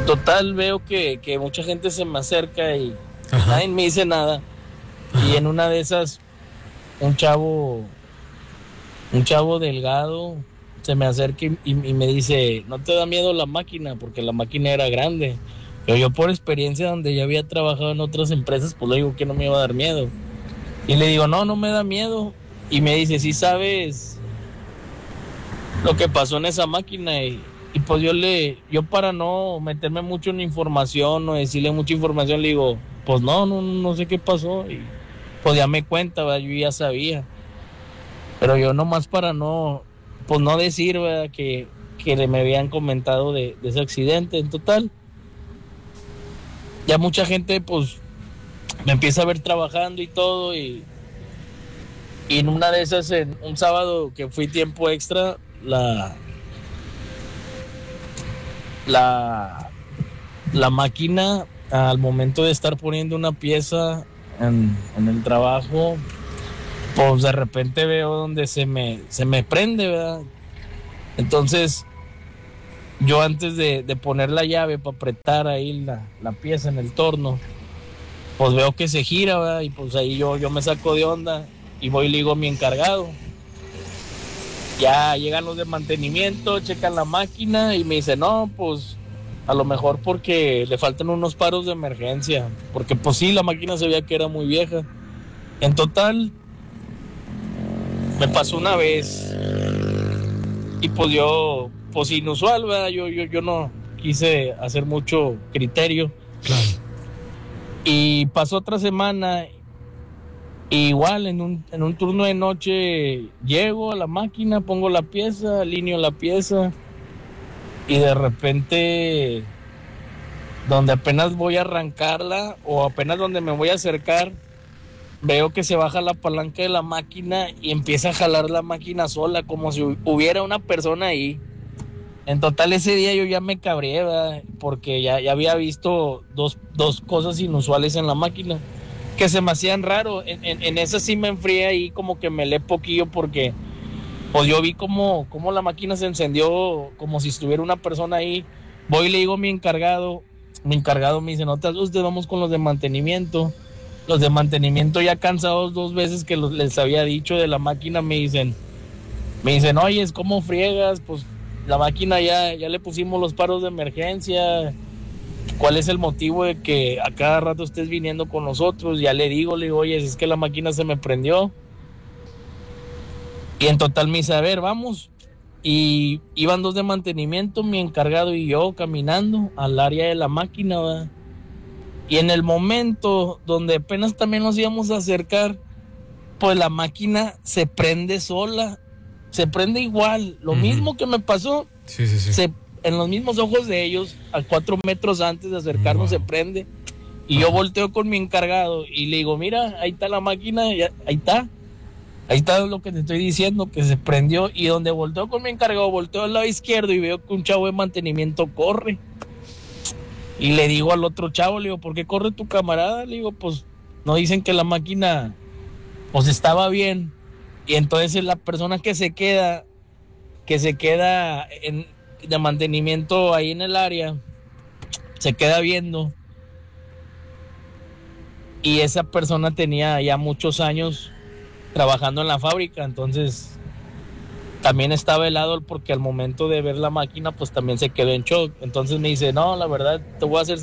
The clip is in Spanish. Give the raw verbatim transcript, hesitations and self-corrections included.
Total, veo que, que mucha gente se me acerca y Ajá. nadie me dice nada. Y en una de esas, un chavo, un chavo delgado se me acerca y, y- y me dice, ¿no te da miedo la máquina? Porque la máquina era grande. Pero yo por experiencia donde ya había trabajado en otras empresas, pues le digo que no me iba a dar miedo. Y le digo, no, no me da miedo. Y me dice, ¿sí sabes lo que pasó en esa máquina? Y, y pues yo le, yo para no meterme mucho en información o decirle mucha información, le digo, pues no, no, no sé qué pasó. Y pues ya me cuenta, ¿verdad? Yo ya sabía. Pero yo nomás para no, pues no decir, ¿verdad? Que, que le me habían comentado de, de ese accidente. En total, ya mucha gente pues me empieza a ver trabajando y todo. Y, y en una de esas, en un sábado que fui tiempo extra, la, la, la máquina, al momento de estar poniendo una pieza en, en el trabajo, pues de repente veo donde se me, se me prende, ¿verdad? Entonces, yo antes de, de poner la llave para apretar ahí la, la pieza en el torno, pues veo que se gira, ¿verdad? Y pues ahí yo, yo me saco de onda y voy y le digo a mi encargado. Ya llegan los de mantenimiento, checan la máquina y me dicen, no, pues a lo mejor porque le faltan unos paros de emergencia, porque pues sí, la máquina se veía que era muy vieja. En total, me pasó una vez y pues yo, pues inusual, ¿verdad? Yo, yo, yo no quise hacer mucho criterio. Claro. Y pasó otra semana, y igual en un, en un turno de noche llego a la máquina, pongo la pieza, alineo la pieza y de repente donde apenas voy a arrancarla o apenas donde me voy a acercar, veo que se baja la palanca de la máquina y empieza a jalar la máquina sola como si hubiera una persona ahí. En total ese día yo ya me cabré, ¿verdad? Porque ya, ya había visto dos, dos cosas inusuales en la máquina que se me hacían raro. En, en, en esa sí me enfrié ahí, como que me le poquillo porque pues yo vi como, como la máquina se encendió como si estuviera una persona ahí. Voy y le digo a mi encargado, mi encargado me dice, no te asustes, vamos con los de mantenimiento. Los de mantenimiento ya cansados dos veces que los, les había dicho de la máquina, me dicen, me dicen, oye, es como friegas, pues la máquina ya, ya le pusimos los paros de emergencia. ¿Cuál es el motivo de que a cada rato estés viniendo con nosotros? Ya le digo, le digo, oye, es que la máquina se me prendió. Y en total me dice, a ver, vamos. Y iban dos de mantenimiento, mi encargado y yo, caminando al área de la máquina, ¿verdad? Y en el momento donde apenas también nos íbamos a acercar, pues la máquina se prende sola, se prende igual. Lo uh-huh. mismo que me pasó, sí, sí, sí. Se, en los mismos ojos de ellos, a cuatro metros antes de acercarnos, wow. Se prende. Y Ajá. Yo volteo con mi encargado y le digo, mira, ahí está la máquina, ya, ahí está. Ahí está lo que te estoy diciendo, que se prendió. Y donde volteo con mi encargado, volteo al lado izquierdo y veo que un chavo de mantenimiento corre. Y le digo al otro chavo, le digo, ¿por qué corre tu camarada? Le digo, pues no dicen que la máquina pues estaba bien. Y entonces la persona que se queda, que se queda en, de mantenimiento ahí en el área, se queda viendo. Y esa persona tenía ya muchos años trabajando en la fábrica, entonces también estaba helado porque al momento de ver la máquina pues también se quedó en shock. Entonces me dice, no, la verdad te voy a hacer